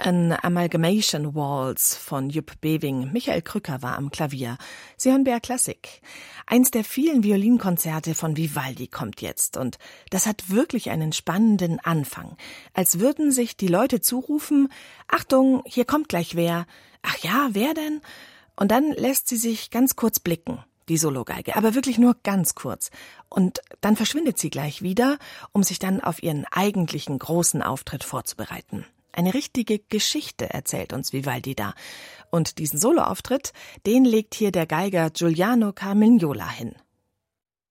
waren Amalgamation Waltz von Jupp Bewing. Michael Krücker war am Klavier. Sie hören BR Klassik. Eins der vielen Violinkonzerte von Vivaldi kommt jetzt. Und das hat wirklich einen spannenden Anfang. Als würden sich die Leute zurufen, Achtung, hier kommt gleich wer. Ach ja, wer denn? Und dann lässt sie sich ganz kurz blicken, die Sologeige, aber wirklich nur ganz kurz. Und dann verschwindet sie gleich wieder, um sich dann auf ihren eigentlichen großen Auftritt vorzubereiten. Eine richtige Geschichte erzählt uns Vivaldi da. Und diesen Soloauftritt, den legt hier der Geiger Giuliano Carmignola hin.